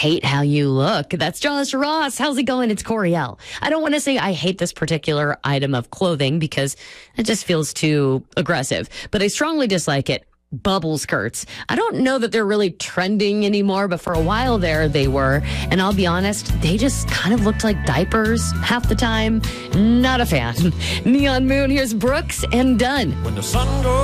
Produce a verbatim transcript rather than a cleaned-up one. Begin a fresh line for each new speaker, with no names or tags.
hate how you look. That's Josh Ross. How's it going? It's Coriel. I don't want to say I hate this particular item of clothing because it just feels too aggressive, but I strongly dislike it. Bubble skirts. I don't know that they're really trending anymore, but for a while there they were. And I'll be honest, they just kind of looked like diapers half the time. Not a fan. Neon Moon, here's Brooks and Dunn.
When the sun goes